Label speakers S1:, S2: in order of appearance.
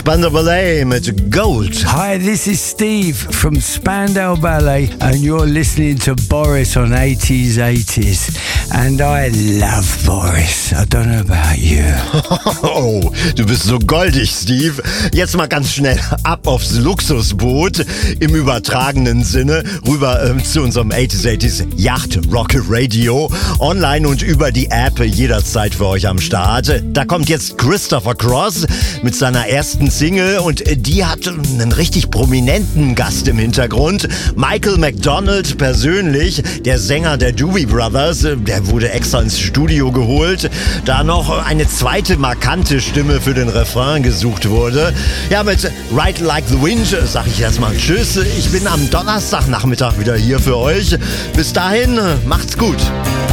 S1: Spandau Ballet mit Gold.
S2: Hi, this is Steve from Spandau Ballet and you're listening to Boris on 80s. And I love Boris. I don't know about you.
S1: Oh, du bist so goldig, Steve. Jetzt mal ganz schnell ab aufs Luxusboot im übertragenen Sinne rüber zu unserem 80s Yacht Rock Radio. Online und über die App jederzeit für euch am Start. Da kommt jetzt Christopher Cross mit seiner ersten Single und die hat einen richtig prominenten Gast im Hintergrund. Michael McDonald persönlich, der Sänger der Doobie Brothers, der wurde extra ins Studio geholt, da noch eine zweite markante Stimme für den Refrain gesucht wurde. Ja, mit Ride Like the Wind sag ich erstmal Tschüss. Ich bin am Donnerstagnachmittag wieder hier für euch. Bis dahin, macht's gut.